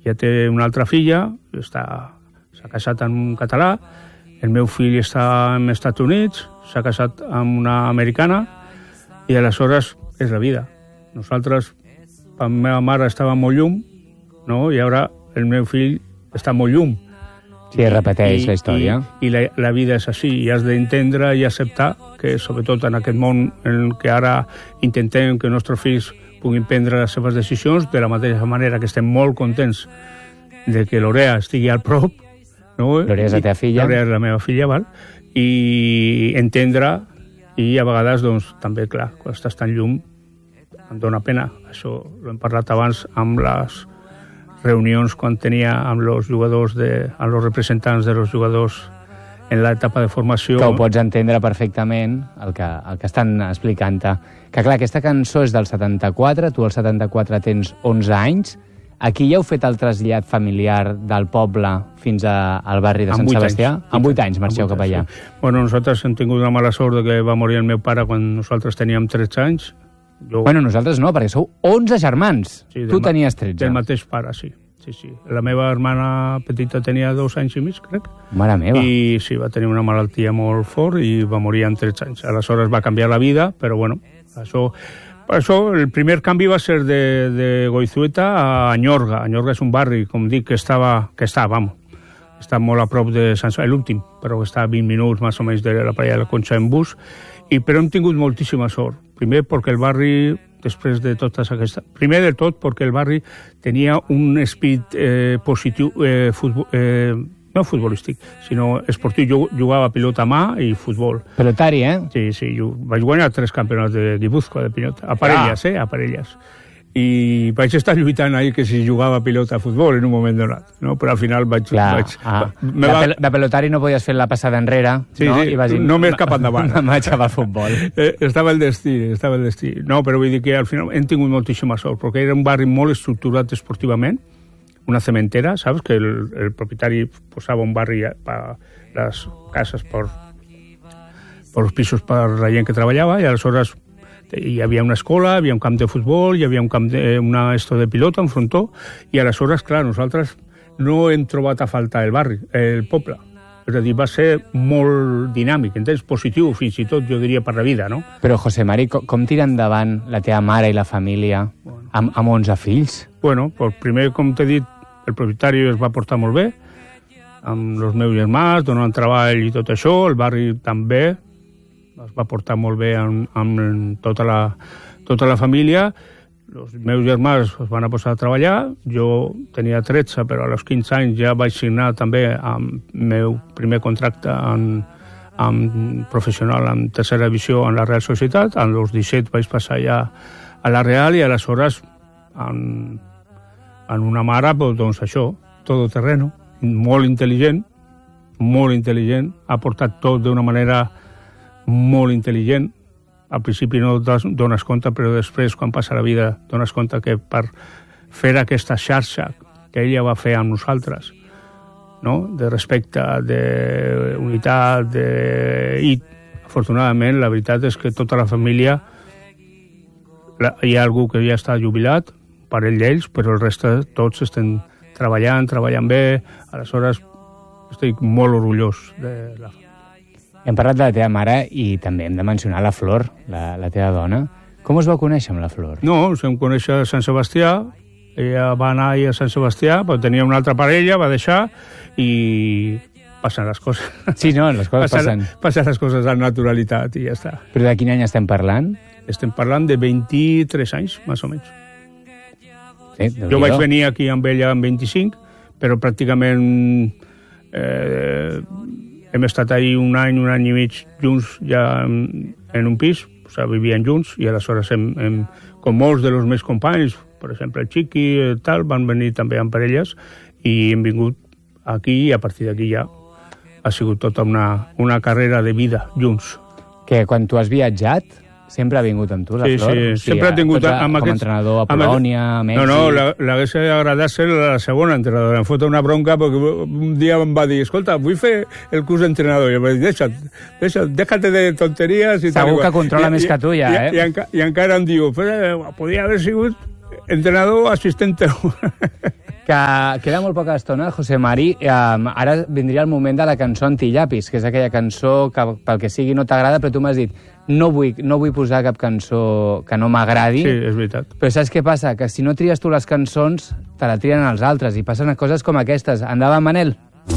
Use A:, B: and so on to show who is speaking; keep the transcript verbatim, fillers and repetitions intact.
A: ja té una altra filla, està, s'ha casat amb un català, el meu fill està als Estats Units, s'ha casat amb una americana, i aleshores és la vida. Nosaltres, la meva mare estava molt llum, no? I ara el meu fill està molt llum.
B: Sí, repeteix
A: I,
B: la història.
A: I, i la, la vida és així, i has d'entendre i acceptar que, sobretot en aquest món en què ara intentem que els nostres fills puguin prendre les seves decisions, de la mateixa manera que estem molt contents de que l'Orea estigui al prop. No?
B: L'Orea és la teva filla?
A: L'Orea és la meva filla, val? I entendre, i a vegades, doncs, també, clar, quan estàs tan llum, em dóna pena. Això ho hem parlat abans amb les reunions quan tenia amb els jugadors, de, amb els representants de los jugadors en l'etapa de formació.
B: Que ho pots entendre perfectament, el que, el que estan explicant-te. Que clar, aquesta cançó és del setanta-quatre, tu al setanta-quatre tens onze anys, aquí ja heu fet el trasllat familiar del poble fins a, al barri de Sant Sebastià? Amb vuit anys marxeu cap allà.
A: Sí. Bueno, nosaltres hem tingut una mala sort de que va morir el meu pare quan nosaltres teníem tretze anys. Jo...
B: Bueno, nosaltres no, perquè sou onze germans.
A: Sí,
B: tu tenies tretze.
A: Del mateix pare, sí. Sí, sí. La meva hermana petita tenia dos anys i mig, crec.
B: Mare meva.
A: I sí, va tenir una malaltia molt fort i va morir amb tretze anys. Aleshores va canviar la vida, però bueno, això... Això, el primer canvi va ser de, de Goizueta a Anyorga. Anyorga és un barri, com dic, que estava, que està, vamos, està molt a prop de Sant Sebastià, l'últim, però està a vint minuts més o menys de la playa de la Conxa en bus, i però hem tingut moltíssima sort. Primer perquè el barri, després de totes aquestes... Primer de tot perquè el barri tenia un espírit eh, positiu, eh, futbol, eh, no futbolístic, sinó esportiu. Jo jugava a pilota a mà i futbol.
B: Pelotari, eh?
A: Sí, sí, jo vaig guanyar tres campionats de Guipúzcoa de pilota, a parelles, ah. eh, a parelles. I vaig estar lluitant ahí que si jugava a pilota a futbol en un moment donat, no? Però al final vaig...
B: Clar,
A: vaig
B: ah.
A: me
B: de,
A: va...
B: pel de pelotari no podies fer la passada enrere,
A: sí,
B: no?
A: Sí,
B: I vas dir,
A: només cap endavant.
B: Em vaig cap al futbol.
A: Eh, estava el destí, estava el destí. No, però vull dir que al final hem tingut moltíssima sort, perquè era un barri molt estructurat esportivament, una cementera, saps? Que el, el propietari posava un barri per les cases, per, per els pisos per la gent que treballava, i aleshores hi havia una escola, hi havia un camp de futbol, hi havia un camp de, una esto de pilota, un frontó, i aleshores, clar, nosaltres no hem trobat a faltar el barri, el poble. És a dir, va ser molt dinàmic, entens? Positiu, fins i tot, jo diria, per la vida, no?
B: Però, José Mari, com, com tira endavant la teva mare i la família bueno. amb, amb onze fills?
A: Bueno, pues primer, com t'he dit, el propietari es va portar molt bé, amb els meus germans, donant treball i tot això, el barri també es va portar molt bé amb, amb tota, la, tota la família. Els meus germans es van a posar a treballar, jo tenia tretze, però als quinze anys ja vaig signar també el meu primer contracte en, en professional en tercera divisió en la Real Societat. Als disset vaig passar ja a la Real i aleshores en, en una mare, doncs això, tot terreno, molt intel·ligent, molt intel·ligent, ha portat tot d'una manera molt intel·ligent. Al principi no dones compte, però després, quan passa la vida, dones compte que per fer aquesta xarxa que ella va fer amb nosaltres, no? De respecte, d'unitat, de... i afortunadament la veritat és que tota la família, hi ha algú que ja està jubilat, parell d'ells, però el reste tots estem treballant, treballant bé, aleshores estic molt orgullós de la família.
B: Hem parlat de la teva mare i també hem de mencionar la Flor, la, la teva dona. Com us va conèixer amb la Flor?
A: No, ens vam conèixer a Sant Sebastià, ella va anar a Sant Sebastià, però tenia una altra parella, va deixar i passen les coses.
B: Sí, no, les coses passen.
A: Passen, passen les coses amb naturalitat i ja està.
B: Però de quin any estem parlant?
A: Estem parlant de vint-i-tres anys, més o menys.
B: Sí,
A: jo vaig venir aquí amb ella amb vint-i-cinc, però pràcticament... Eh, hem estat ahí un any, un any i mig junts ja en, en un pis, o sigui, vivien junts, i aleshores hem, hem, com molts dels meus companys, per exemple el Chiqui, tal, van venir també amb parelles, i hem vingut aquí, i a partir d'aquí ja ha sigut tota una, una carrera de vida junts.
B: Que quan tu has viatjat, sempre ha vingut amb tu, la
A: sí,
B: Flor?
A: Sí, sí, sempre ha tingut...
B: A, amb com aquests, entrenador a Polònia, a Mèxic...
A: No, no, l'hagués agradat ser la segona entrenadora. Em fot una bronca perquè un dia em va dir, escolta, vull fer el curs d'entrenador. I em va dir, deixa't, deixa't, déjate de tonteries... I
B: Segur
A: tal,
B: que controla I, més i, que tu, ja,
A: i,
B: eh?
A: I, i, i encara em diu, podria haver sigut entrenador assistente.
B: Que queda molt poca estona, José Mari. Um, ara vindria el moment de la cançó Antillapis, que és aquella cançó que pel que sigui no t'agrada, però tu m'has dit no vull, no vull posar cap cançó que no m'agradi.
A: Sí, és veritat.
B: Però saps què passa? Que si no tries tu les cançons, te la trien els altres i passen coses com aquestes. Endavant, Manel.